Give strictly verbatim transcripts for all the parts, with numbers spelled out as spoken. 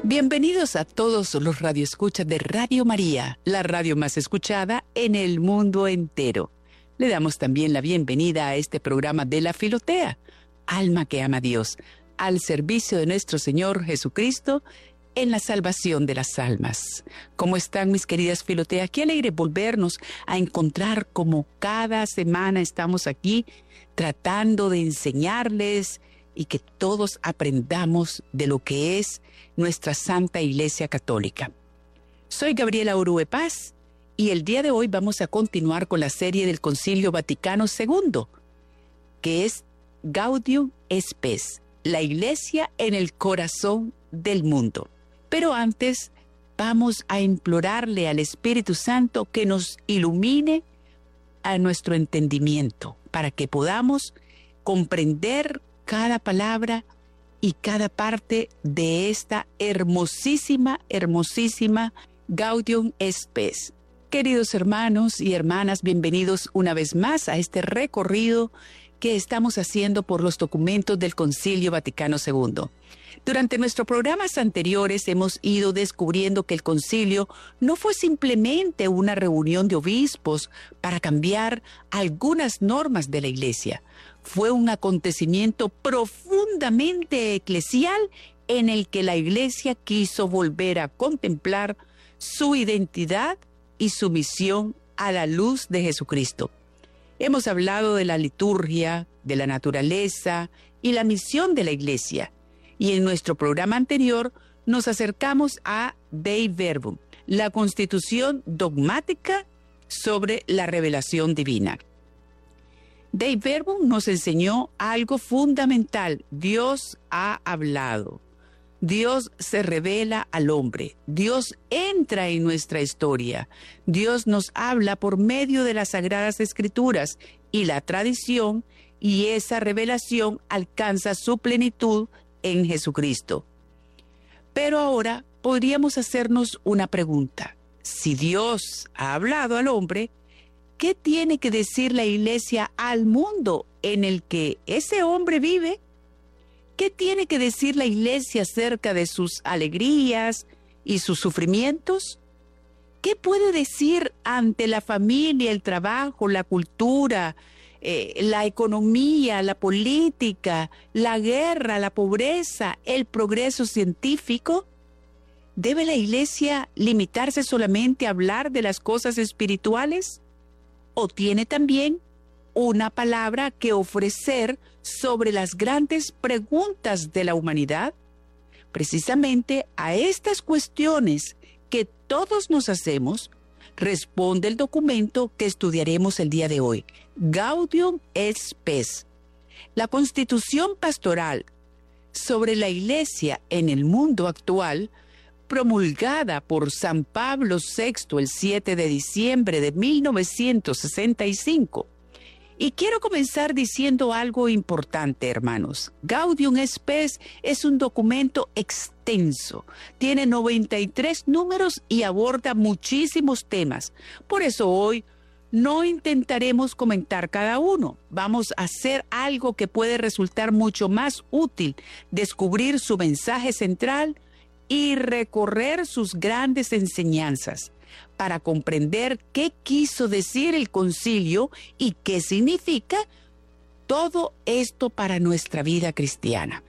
Bienvenidos a todos los radioescuchas de Radio María, la radio más escuchada en el mundo entero. Le damos también la bienvenida a este programa de La Filotea, Alma que ama a Dios, al servicio de nuestro Señor Jesucristo en la salvación de las almas. ¿Cómo están, mis queridas Filoteas? Qué alegre volvernos a encontrar, como cada semana estamos aquí tratando de enseñarles y que todos aprendamos de lo que es nuestra Santa Iglesia Católica. Soy Gabriela Orue Paz y el día de hoy vamos a continuar con la serie del Concilio Vaticano segundo, que es Gaudium et Spes, la Iglesia en el corazón del mundo. Pero antes vamos a implorarle al Espíritu Santo que nos ilumine a nuestro entendimiento para que podamos comprender cada palabra y cada parte de esta hermosísima, hermosísima Gaudium et Spes. Queridos hermanos y hermanas, bienvenidos una vez más a este recorrido que estamos haciendo por los documentos del Concilio Vaticano segundo. Durante nuestros programas anteriores hemos ido descubriendo que el concilio no fue simplemente una reunión de obispos para cambiar algunas normas de la Iglesia. Fue un acontecimiento profundamente eclesial en el que la Iglesia quiso volver a contemplar su identidad y su misión a la luz de Jesucristo. Hemos hablado de la liturgia, de la naturaleza y la misión de la Iglesia. Y en nuestro programa anterior nos acercamos a Dei Verbum, la constitución dogmática sobre la revelación divina. Dei Verbum nos enseñó algo fundamental. Dios ha hablado. Dios se revela al hombre. Dios entra en nuestra historia. Dios nos habla por medio de las Sagradas Escrituras y la tradición, y esa revelación alcanza su plenitud en Jesucristo. Pero ahora podríamos hacernos una pregunta. Si Dios ha hablado al hombre, ¿qué tiene que decir la Iglesia al mundo en el que ese hombre vive? ¿Qué tiene que decir la Iglesia acerca de sus alegrías y sus sufrimientos? ¿Qué puede decir ante la familia, el trabajo, la cultura, eh, la economía, la política, la guerra, la pobreza, el progreso científico? ¿Debe la Iglesia limitarse solamente a hablar de las cosas espirituales? ¿O tiene también una palabra que ofrecer sobre las grandes preguntas de la humanidad? Precisamente a estas cuestiones que todos nos hacemos, responde el documento que estudiaremos el día de hoy, Gaudium et Spes, la Constitución Pastoral sobre la Iglesia en el mundo actual, promulgada por San Pablo sexto el siete de diciembre de mil novecientos sesenta y cinco. Y quiero comenzar diciendo algo importante, hermanos. Gaudium et Spes es un documento extenso, tiene noventa y tres números y aborda muchísimos temas. Por eso hoy no intentaremos comentar cada uno. Vamos a hacer algo que puede resultar mucho más útil, descubrir su mensaje central y recorrer sus grandes enseñanzas para comprender qué quiso decir el concilio y qué significa todo esto para nuestra vida cristiana.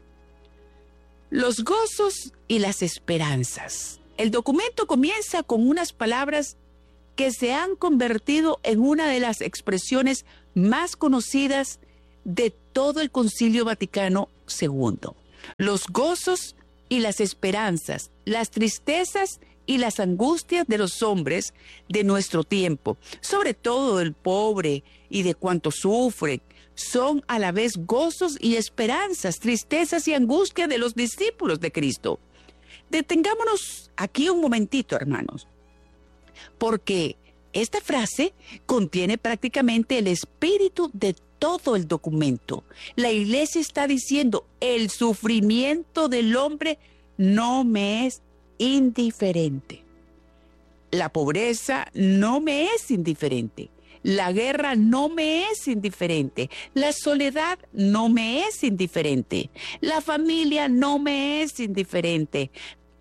Los gozos y las esperanzas. El documento comienza con unas palabras que se han convertido en una de las expresiones más conocidas de todo el Concilio Vaticano segundo. Los gozos y las esperanzas, las tristezas y las angustias de los hombres de nuestro tiempo, sobre todo del pobre y de cuantos sufren, son a la vez gozos y esperanzas, tristezas y angustias de los discípulos de Cristo. Detengámonos aquí un momentito, hermanos, porque esta frase contiene prácticamente el espíritu de todo el documento. La Iglesia está diciendo, el sufrimiento del hombre no me es indiferente. La pobreza no me es indiferente. La guerra no me es indiferente. La soledad no me es indiferente. La familia no me es indiferente.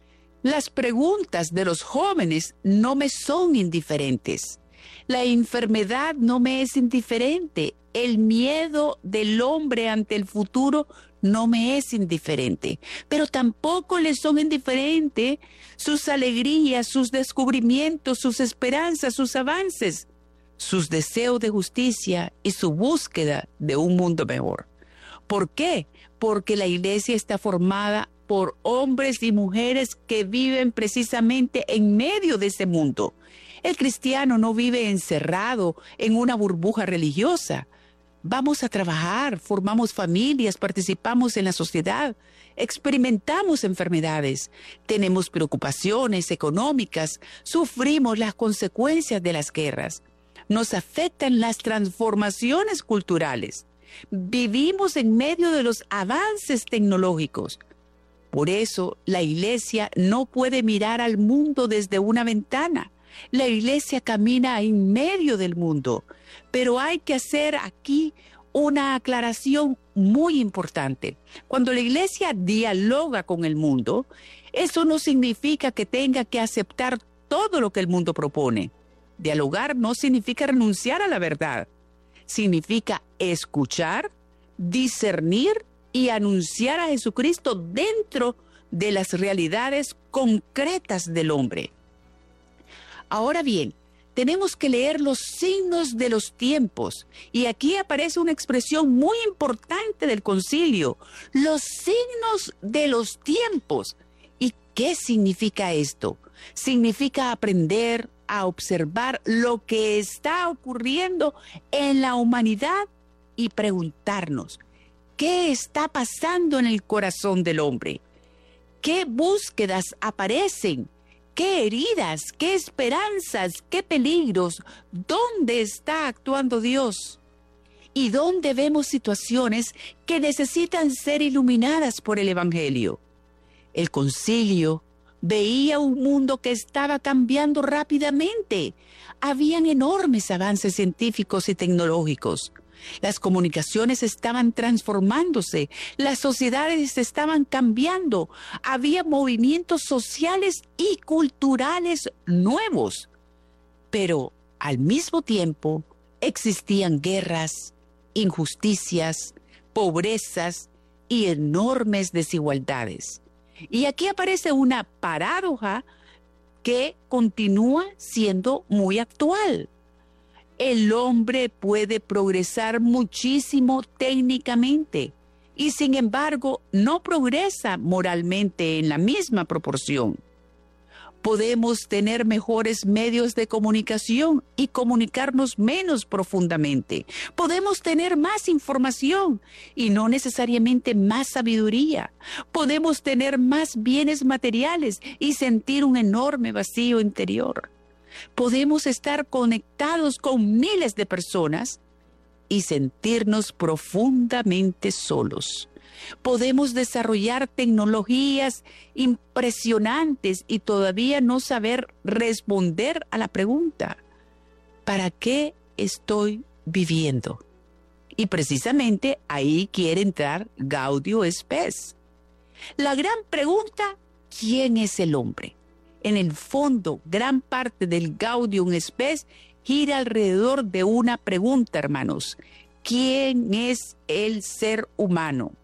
Las preguntas de los jóvenes no me son indiferentes. La enfermedad no me es indiferente. El miedo del hombre ante el futuro no me es indiferente. Pero tampoco le son indiferentes sus alegrías, sus descubrimientos, sus esperanzas, sus avances, sus deseos de justicia y su búsqueda de un mundo mejor. ¿Por qué? Porque la iglesia está formada por hombres y mujeres que viven precisamente en medio de ese mundo. El cristiano no vive encerrado en una burbuja religiosa. Vamos a trabajar, formamos familias, participamos en la sociedad, experimentamos enfermedades, tenemos preocupaciones económicas, sufrimos las consecuencias de las guerras, nos afectan las transformaciones culturales, vivimos en medio de los avances tecnológicos. Por eso la iglesia no puede mirar al mundo desde una ventana. La iglesia camina en medio del mundo, pero hay que hacer aquí una aclaración muy importante. Cuando la iglesia dialoga con el mundo, eso no significa que tenga que aceptar todo lo que el mundo propone. Dialogar no significa renunciar a la verdad. Significa escuchar, discernir y anunciar a Jesucristo dentro de las realidades concretas del hombre. Ahora bien, tenemos que leer los signos de los tiempos. Y aquí aparece una expresión muy importante del concilio. Los signos de los tiempos. ¿Y qué significa esto? Significa aprender a observar lo que está ocurriendo en la humanidad y preguntarnos, ¿qué está pasando en el corazón del hombre? ¿Qué búsquedas aparecen? ¿Qué heridas? ¿Qué esperanzas? ¿Qué peligros? ¿Dónde está actuando Dios? ¿Y dónde vemos situaciones que necesitan ser iluminadas por el Evangelio? El concilio veía un mundo que estaba cambiando rápidamente. Habían enormes avances científicos y tecnológicos. Las comunicaciones estaban transformándose, las sociedades estaban cambiando, había movimientos sociales y culturales nuevos. Pero al mismo tiempo existían guerras, injusticias, pobrezas y enormes desigualdades. Y aquí aparece una paradoja que continúa siendo muy actual. El hombre puede progresar muchísimo técnicamente y sin embargo no progresa moralmente en la misma proporción. Podemos tener mejores medios de comunicación y comunicarnos menos profundamente. Podemos tener más información y no necesariamente más sabiduría. Podemos tener más bienes materiales y sentir un enorme vacío interior. Podemos estar conectados con miles de personas y sentirnos profundamente solos. Podemos desarrollar tecnologías impresionantes y todavía no saber responder a la pregunta, ¿para qué estoy viviendo? Y precisamente ahí quiere entrar Gaudium et Spes. La gran pregunta, ¿quién es el hombre? En el fondo, gran parte del Gaudium et Spes gira alrededor de una pregunta, hermanos. ¿Quién es el ser humano?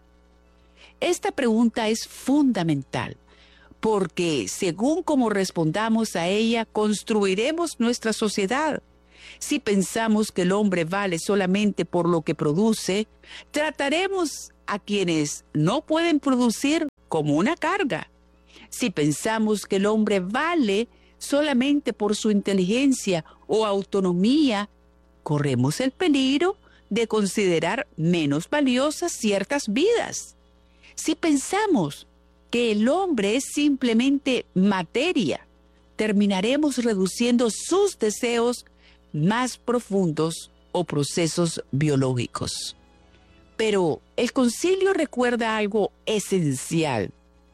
Esta pregunta es fundamental, porque según cómo respondamos a ella, construiremos nuestra sociedad. Si pensamos que el hombre vale solamente por lo que produce, trataremos a quienes no pueden producir como una carga. Si pensamos que el hombre vale solamente por su inteligencia o autonomía, corremos el peligro de considerar menos valiosas ciertas vidas. Si pensamos que el hombre es simplemente materia, terminaremos reduciendo sus deseos más profundos o procesos biológicos. Pero el concilio recuerda algo esencial.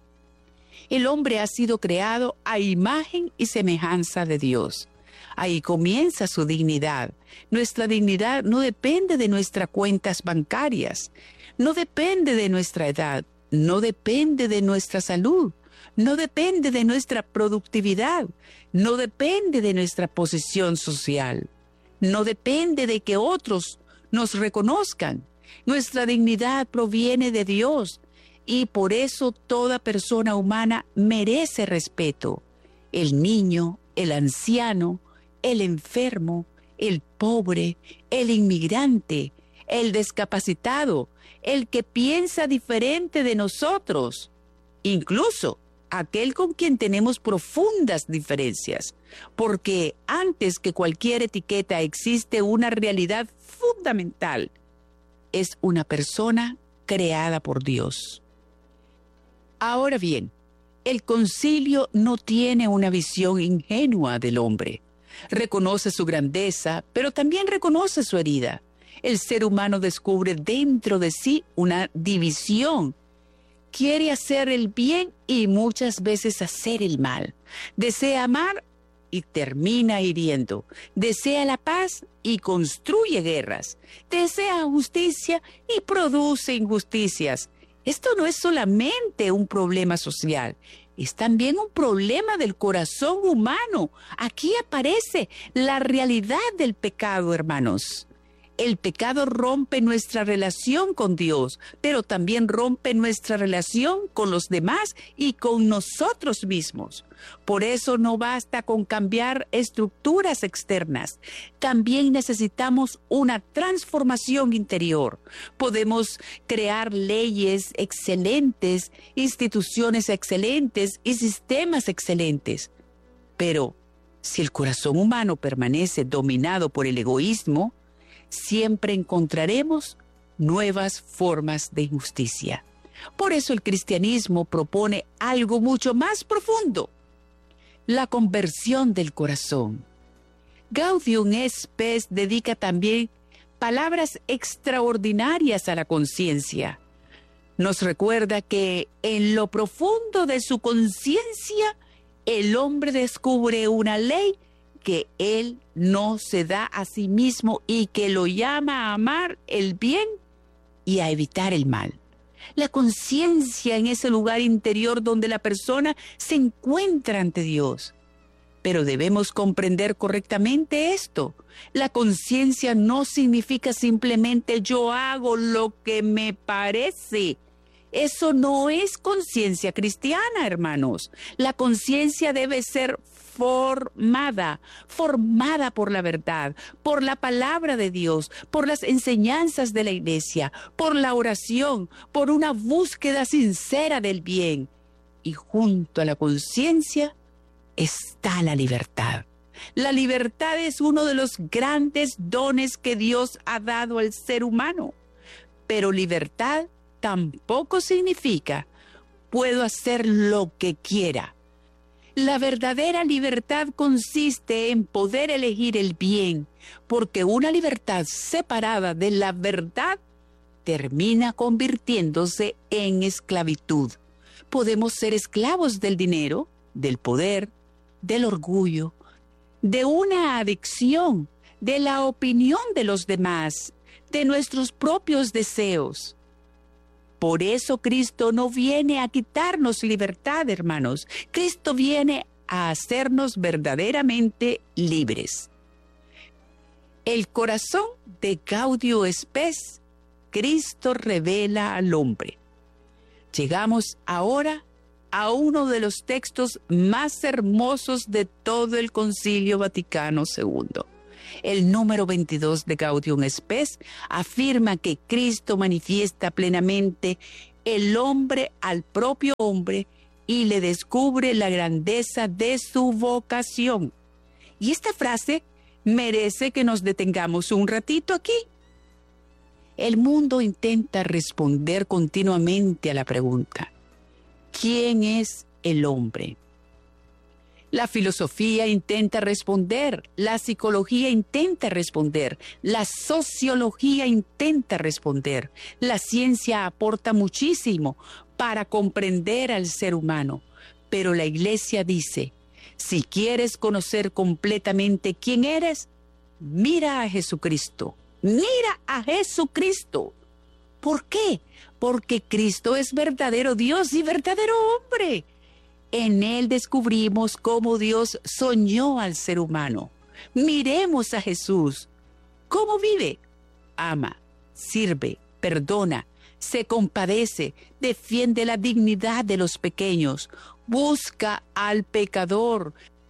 El hombre ha sido creado a imagen y semejanza de Dios. Ahí comienza su dignidad. Nuestra dignidad no depende de nuestras cuentas bancarias, no depende de nuestra edad, no depende de nuestra salud, no depende de nuestra productividad, no depende de nuestra posición social, no depende de que otros nos reconozcan. Nuestra dignidad proviene de Dios y por eso toda persona humana merece respeto. El niño, el anciano, el enfermo, el pobre, el inmigrante, el discapacitado, el que piensa diferente de nosotros, incluso aquel con quien tenemos profundas diferencias, porque antes que cualquier etiqueta existe una realidad fundamental. Es una persona creada por Dios. Ahora bien, el concilio no tiene una visión ingenua del hombre. Reconoce su grandeza, pero también reconoce su herida. El ser humano descubre dentro de sí una división. Quiere hacer el bien y muchas veces hacer el mal. Desea amar y termina hiriendo. Desea la paz y construye guerras. Desea justicia y produce injusticias. Esto no es solamente un problema social, es también un problema del corazón humano. Aquí aparece la realidad del pecado, hermanos. El pecado rompe nuestra relación con Dios, pero también rompe nuestra relación con los demás y con nosotros mismos. Por eso no basta con cambiar estructuras externas. También necesitamos una transformación interior. Podemos crear leyes excelentes, instituciones excelentes y sistemas excelentes. Pero si el corazón humano permanece dominado por el egoísmo, siempre encontraremos nuevas formas de injusticia. Por eso el cristianismo propone algo mucho más profundo: la conversión del corazón. Gaudium et Spes dedica también palabras extraordinarias a la conciencia. Nos recuerda que en lo profundo de su conciencia el hombre descubre una ley que él no se da a sí mismo y que lo llama a amar el bien y a evitar el mal. La conciencia en ese lugar interior donde la persona se encuentra ante Dios. Pero debemos comprender correctamente esto. La conciencia no significa simplemente yo hago lo que me parece. Eso no es conciencia cristiana, hermanos. La conciencia debe ser formada, formada por la verdad, por la palabra de Dios, por las enseñanzas de la iglesia, por la oración, por una búsqueda sincera del bien. Y junto a la conciencia está la libertad. La libertad es uno de los grandes dones que Dios ha dado al ser humano. Pero libertad tampoco significa puedo hacer lo que quiera. La verdadera libertad consiste en poder elegir el bien, porque una libertad separada de la verdad termina convirtiéndose en esclavitud. Podemos ser esclavos del dinero, del poder, del orgullo, de una adicción, de la opinión de los demás, de nuestros propios deseos. Por eso Cristo no viene a quitarnos libertad, hermanos. Cristo viene a hacernos verdaderamente libres. El corazón de Gaudium et Spes, Cristo revela al hombre. Llegamos ahora a uno de los textos más hermosos de todo el Concilio Vaticano segundo. El número veintidós de Gaudium et Spes afirma que Cristo manifiesta plenamente el hombre al propio hombre y le descubre la grandeza de su vocación. Y esta frase merece que nos detengamos un ratito aquí. El mundo intenta responder continuamente a la pregunta: ¿quién es el hombre? La filosofía intenta responder, la psicología intenta responder, la sociología intenta responder. La ciencia aporta muchísimo para comprender al ser humano, pero la Iglesia dice: si quieres conocer completamente quién eres, mira a Jesucristo, mira a Jesucristo. ¿Por qué? Porque Cristo es verdadero Dios y verdadero hombre. En él descubrimos cómo Dios soñó al ser humano. Miremos a Jesús. ¿Cómo vive? Ama, sirve, perdona, se compadece, defiende la dignidad de los pequeños, busca al pecador,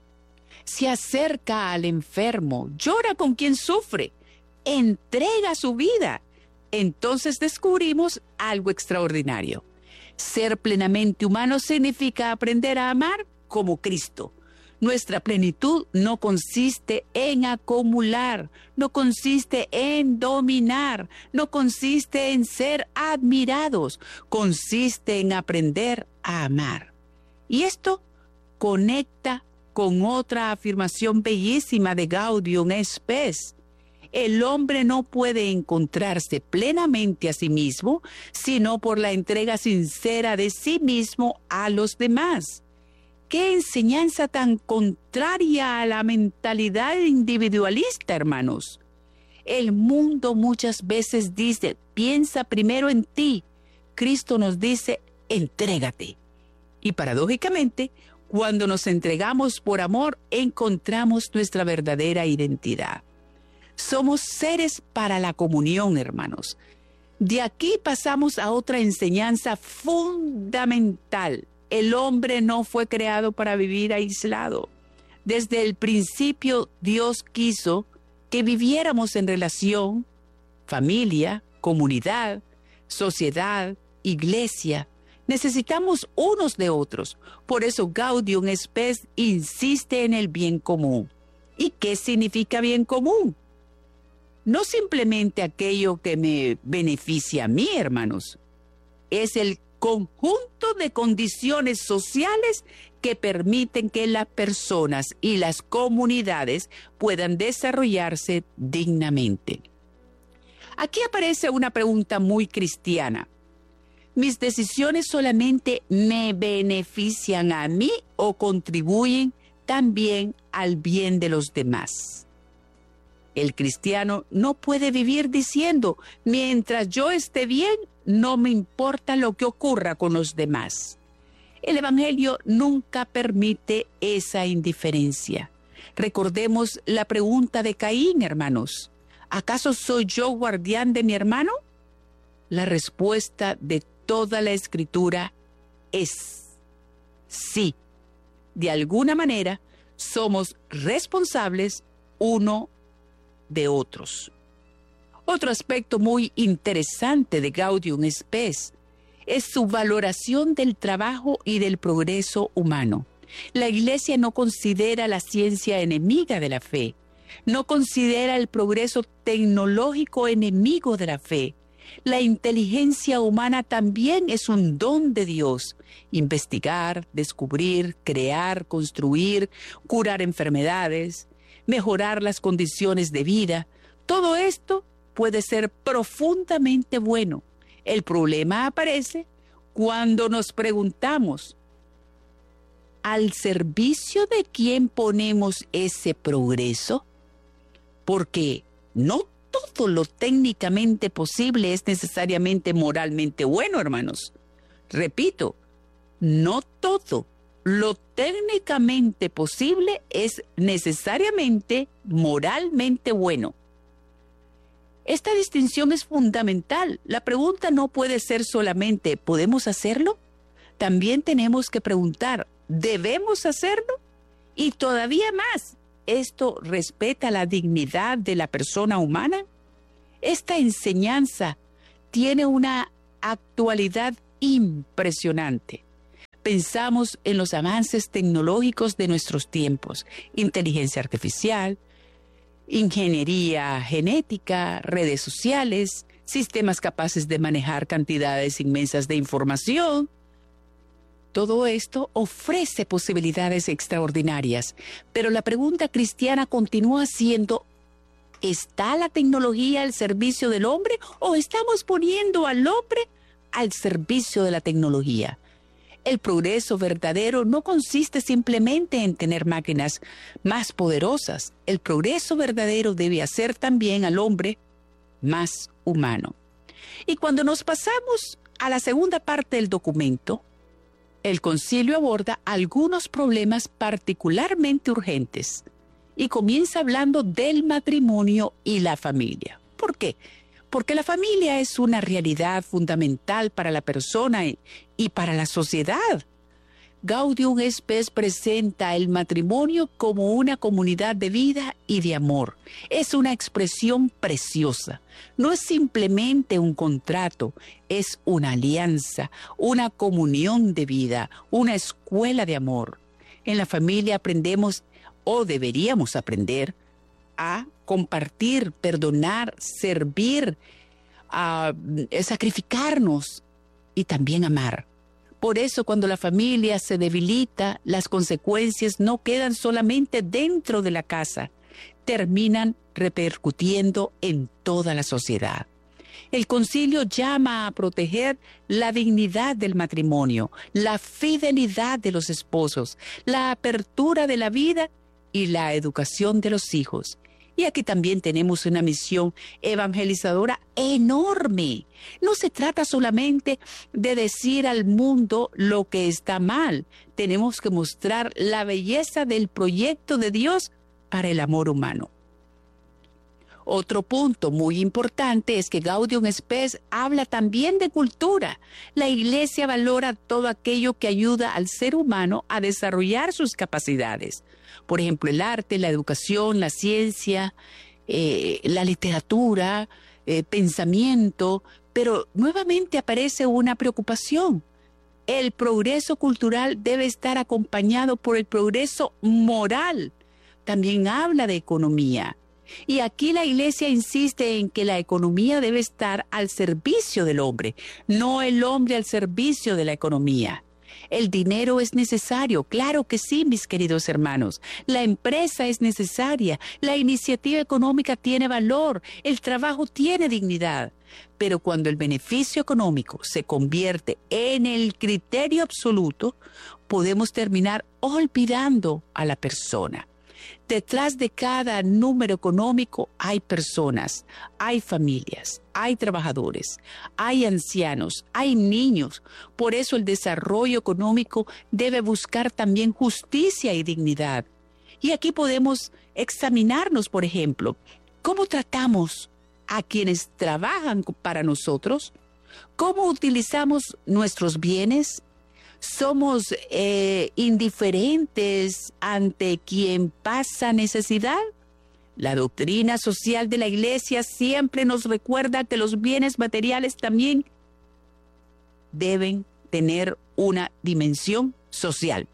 se acerca al enfermo, llora con quien sufre, entrega su vida. Entonces descubrimos algo extraordinario. Ser plenamente humano significa aprender a amar como Cristo. Nuestra plenitud no consiste en acumular, no consiste en dominar, no consiste en ser admirados, consiste en aprender a amar. Y esto conecta con otra afirmación bellísima de Gaudium et Spes. El hombre no puede encontrarse plenamente a sí mismo, sino por la entrega sincera de sí mismo a los demás. ¡Qué enseñanza tan contraria a la mentalidad individualista, hermanos! El mundo muchas veces dice, piensa primero en ti. Cristo nos dice, entrégate. Y paradójicamente, cuando nos entregamos por amor, encontramos nuestra verdadera identidad. Somos seres para la comunión, hermanos. De aquí pasamos a otra enseñanza fundamental. El hombre no fue creado para vivir aislado. Desde el principio, Dios quiso que viviéramos en relación, familia, comunidad, sociedad, iglesia. Necesitamos unos de otros. Por eso Gaudium et Spes insiste en el bien común. ¿Y qué significa bien común? No simplemente aquello que me beneficia a mí, hermanos. Es el conjunto de condiciones sociales que permiten que las personas y las comunidades puedan desarrollarse dignamente. Aquí aparece una pregunta muy cristiana. ¿Mis decisiones solamente me benefician a mí o contribuyen también al bien de los demás? El cristiano no puede vivir diciendo, mientras yo esté bien, no me importa lo que ocurra con los demás. El Evangelio nunca permite esa indiferencia. Recordemos la pregunta de Caín, hermanos. ¿Acaso soy yo guardián de mi hermano? La respuesta de toda la Escritura es sí. De alguna manera, somos responsables uno de otros. Otro aspecto muy interesante de Gaudium et Spes es su valoración del trabajo y del progreso humano. La Iglesia no considera la ciencia enemiga de la fe, no considera el progreso tecnológico enemigo de la fe. La inteligencia humana también es un don de Dios. Investigar, descubrir, crear, construir, curar enfermedades, mejorar las condiciones de vida, todo esto puede ser profundamente bueno. El problema aparece cuando nos preguntamos, ¿al servicio de quién ponemos ese progreso? Porque no todo lo técnicamente posible es necesariamente moralmente bueno, hermanos. Repito, no todo lo técnicamente posible es necesariamente moralmente bueno. Esta distinción es fundamental. La pregunta no puede ser solamente, ¿podemos hacerlo? También tenemos que preguntar, ¿debemos hacerlo? Y todavía más, ¿esto respeta la dignidad de la persona humana? Esta enseñanza tiene una actualidad impresionante. Pensamos en los avances tecnológicos de nuestros tiempos, inteligencia artificial, ingeniería genética, redes sociales, sistemas capaces de manejar cantidades inmensas de información. Todo esto ofrece posibilidades extraordinarias, pero la pregunta cristiana continúa siendo, ¿está la tecnología al servicio del hombre o estamos poniendo al hombre al servicio de la tecnología? El progreso verdadero no consiste simplemente en tener máquinas más poderosas. El progreso verdadero debe hacer también al hombre más humano. Y cuando nos pasamos a la segunda parte del documento, El concilio aborda algunos problemas particularmente urgentes y comienza hablando del matrimonio y la familia. ¿Por qué? Porque la familia es una realidad fundamental para la persona y para la sociedad. Gaudium et Spes presenta el matrimonio como una comunidad de vida y de amor. Es una expresión preciosa. No es simplemente un contrato, es una alianza, una comunión de vida, una escuela de amor. En la familia aprendemos, o deberíamos aprender, a compartir, perdonar, servir, a sacrificarnos y también amar. Por eso, cuando la familia se debilita, las consecuencias no quedan solamente dentro de la casa, terminan repercutiendo en toda la sociedad. El concilio llama a proteger la dignidad del matrimonio, la fidelidad de los esposos, la apertura de la vida y la educación de los hijos. Y aquí también tenemos una misión evangelizadora enorme. No se trata solamente de decir al mundo lo que está mal. Tenemos que mostrar la belleza del proyecto de Dios para el amor humano. Otro punto muy importante es que Gaudium et Spes habla también de cultura. La Iglesia valora todo aquello que ayuda al ser humano a desarrollar sus capacidades. Por ejemplo, el arte, la educación, la ciencia, eh, la literatura, eh, pensamiento, pero nuevamente aparece una preocupación. El progreso cultural debe estar acompañado por el progreso moral. También habla de economía. Y aquí la Iglesia insiste en que la economía debe estar al servicio del hombre, no el hombre al servicio de la economía. El dinero es necesario, claro que sí, mis queridos hermanos. La empresa es necesaria, la iniciativa económica tiene valor, el trabajo tiene dignidad. Pero cuando el beneficio económico se convierte en el criterio absoluto, podemos terminar olvidando a la persona. Detrás de cada número económico hay personas, hay familias, hay trabajadores, hay ancianos, hay niños. Por eso el desarrollo económico debe buscar también justicia y dignidad. Y aquí podemos examinarnos, por ejemplo, ¿cómo tratamos a quienes trabajan para nosotros? ¿Cómo utilizamos nuestros bienes? ¿Somos eh, indiferentes ante quien pasa necesidad? La doctrina social de la Iglesia siempre nos recuerda que los bienes materiales también deben tener una dimensión social.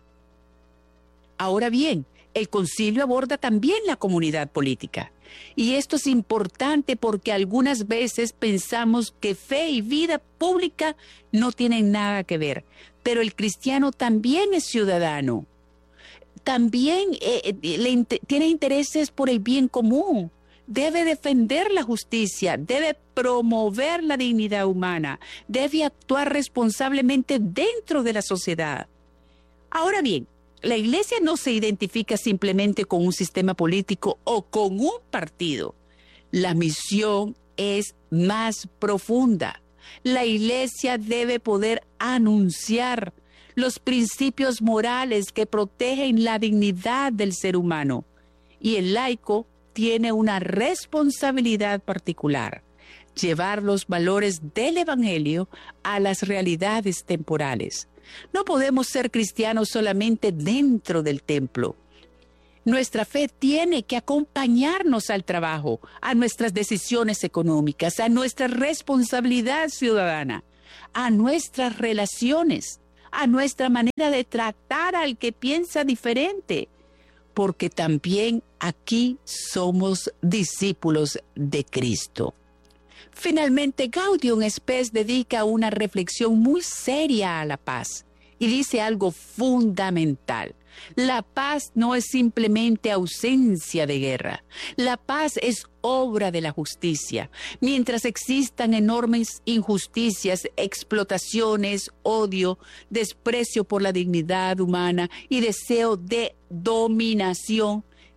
Ahora bien, el concilio aborda también la comunidad política. Y esto es importante porque algunas veces pensamos que fe y vida pública no tienen nada que ver. Pero el cristiano también es ciudadano. También eh, le, tiene intereses por el bien común. Debe defender la justicia, debe promover la dignidad humana, debe actuar responsablemente dentro de la sociedad. Ahora bien, la Iglesia no se identifica simplemente con un sistema político o con un partido. La misión es más profunda. La Iglesia debe poder anunciar los principios morales que protegen la dignidad del ser humano. Y el laico tiene una responsabilidad particular: llevar los valores del Evangelio a las realidades temporales. No podemos ser cristianos solamente dentro del templo. Nuestra fe tiene que acompañarnos al trabajo, a nuestras decisiones económicas, a nuestra responsabilidad ciudadana, a nuestras relaciones, a nuestra manera de tratar al que piensa diferente, porque también aquí somos discípulos de Cristo. Finalmente, Gaudium et Spes dedica una reflexión muy seria a la paz y dice algo fundamental. La paz no es simplemente ausencia de guerra. La paz es obra de la justicia. Mientras existan enormes injusticias, explotaciones, odio, desprecio por la dignidad humana y deseo de dominación,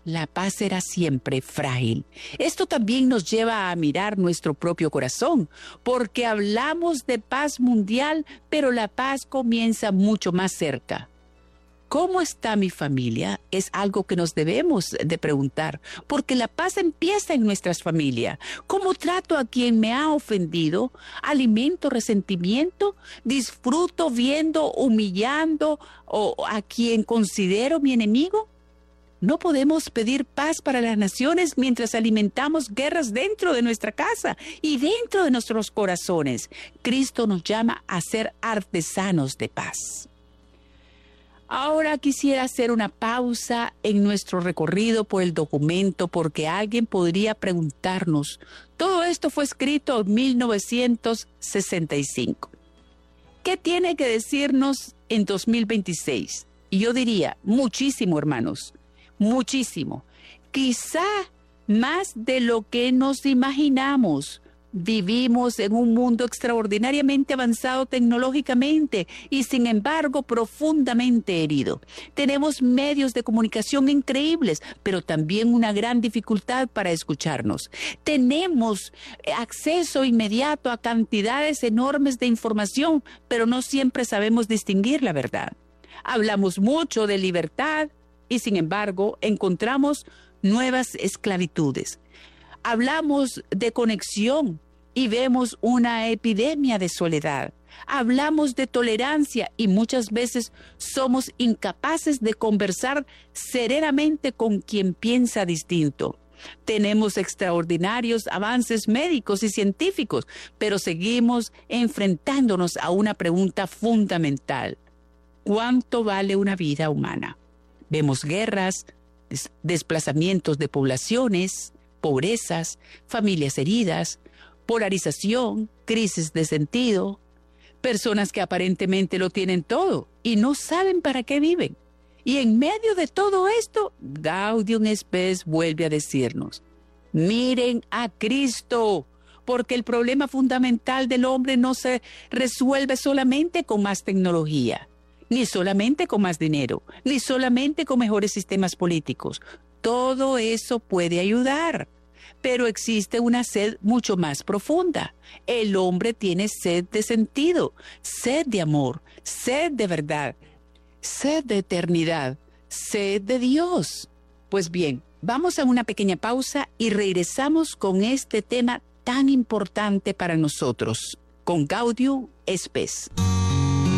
la paz será siempre frágil. Esto también nos lleva a mirar nuestro propio corazón, porque hablamos de paz mundial, pero la paz comienza mucho más cerca. ¿Cómo está mi familia? Es algo que nos debemos de preguntar, porque la paz empieza en nuestras familias. ¿Cómo trato a quien me ha ofendido? ¿Alimento resentimiento? ¿Disfruto viendo, humillando o a quien considero mi enemigo? No podemos pedir paz para las naciones mientras alimentamos guerras dentro de nuestra casa y dentro de nuestros corazones. Cristo nos llama a ser artesanos de paz. Ahora quisiera hacer una pausa en nuestro recorrido por el documento porque alguien podría preguntarnos, todo esto fue escrito en mil novecientos sesenta y cinco. ¿Qué tiene que decirnos en dos mil veintiséis? Y yo diría, muchísimo, hermanos, muchísimo. Quizá más de lo que nos imaginamos. Vivimos en un mundo extraordinariamente avanzado tecnológicamente y sin embargo profundamente herido. Tenemos medios de comunicación increíbles, pero también una gran dificultad para escucharnos. Tenemos acceso inmediato a cantidades enormes de información, pero no siempre sabemos distinguir la verdad. Hablamos mucho de libertad y sin embargo encontramos nuevas esclavitudes. Hablamos de conexión y vemos una epidemia de soledad. Hablamos de tolerancia y muchas veces somos incapaces de conversar serenamente con quien piensa distinto. Tenemos extraordinarios avances médicos y científicos, pero seguimos enfrentándonos a una pregunta fundamental. ¿Cuánto vale una vida humana? Vemos guerras, des- desplazamientos de poblaciones, pobrezas, familias heridas, polarización, crisis de sentido, personas que aparentemente lo tienen todo y no saben para qué viven. Y en medio de todo esto, Gaudium Spes vuelve a decirnos, miren a Cristo, porque el problema fundamental del hombre no se resuelve solamente con más tecnología, ni solamente con más dinero, ni solamente con mejores sistemas políticos. Todo eso puede ayudar. Pero existe una sed mucho más profunda. El hombre tiene sed de sentido, sed de amor, sed de verdad, sed de eternidad, sed de Dios. Pues bien, vamos a una pequeña pausa y regresamos con este tema tan importante para nosotros, con Gaudium Spes.